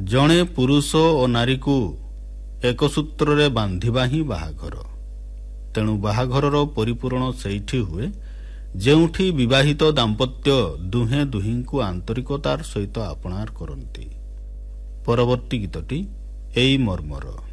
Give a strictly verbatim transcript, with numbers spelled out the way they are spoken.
ଜଣେ ପୁରୁଷ ଓ ନାରୀକୁ ଏକ ସୂତ୍ରରେ ବାନ୍ଧିବା ହିଁ ବାହାଘର। ତେଣୁ ବାହାଘରର ପରିପୂରଣ ସେଇଠି ହୁଏ ଯେଉଁଠି ବିବାହିତ ଦାମ୍ପତ୍ୟ ଦୁହେଁ ଦୁହିଁଙ୍କୁ ଆନ୍ତରିକତାର ସହିତ ଆପଣାର କରନ୍ତି। ପରବର୍ତ୍ତୀ ଗୀତଟି ଏଇ ମର୍ମର।